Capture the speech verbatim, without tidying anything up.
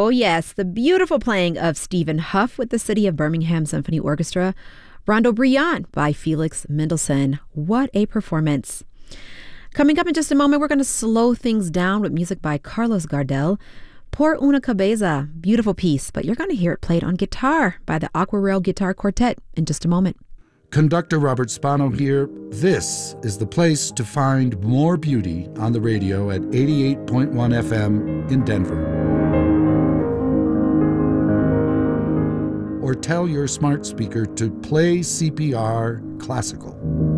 Oh, yes, the beautiful playing of Stephen Huff with the City of Birmingham Symphony Orchestra, Rondo Brillant by Felix Mendelssohn. What a performance. Coming up in just a moment, we're going to slow things down with music by Carlos Gardel. Por una cabeza, beautiful piece, but you're going to hear it played on guitar by the Aquarel Guitar Quartet in just a moment. Conductor Robert Spano here. This is the place to find more beauty on the radio at eighty-eight point one F M in Denver. Or tell your smart speaker to play C P R Classical.